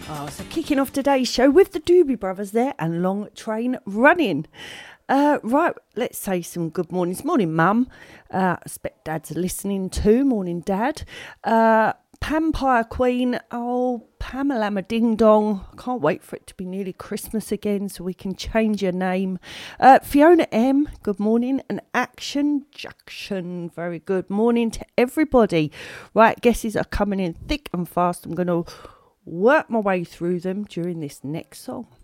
So kicking off today's show with the Doobie Brothers there and Long Train Running. Right, let's say some good mornings. Morning, Mum. I expect Dad's listening too. Morning, Dad. Pampire Queen. Oh, Pamela Ding Dong. I can't wait for it to be nearly Christmas again so we can change your name. Fiona M. Good morning. And Action Junction. Very good morning to everybody. Right, guesses are coming in thick and fast. I'm going to work my way through them during this next song.